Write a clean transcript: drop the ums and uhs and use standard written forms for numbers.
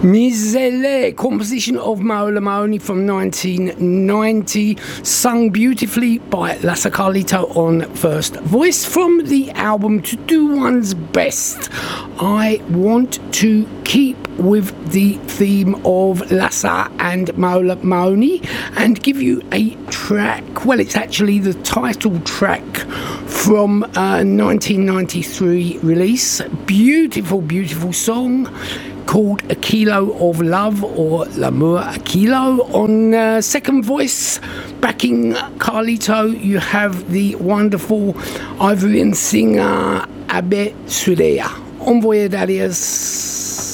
Mizele, composition of Maola Mahoney from 1990, sung beautifully by Lasse Carlito on first voice from the album To Do One's Best. I want to keep with the theme of Lasse and Maola Mahoney and give you a track, well, it's actually the title track from a 1993 release. Beautiful, beautiful song called A Kilo of Love, or L'amour a kilo. On second voice, backing Carlito, you have the wonderful Ivorian singer Abe Suleya. Envoyé d'Alias.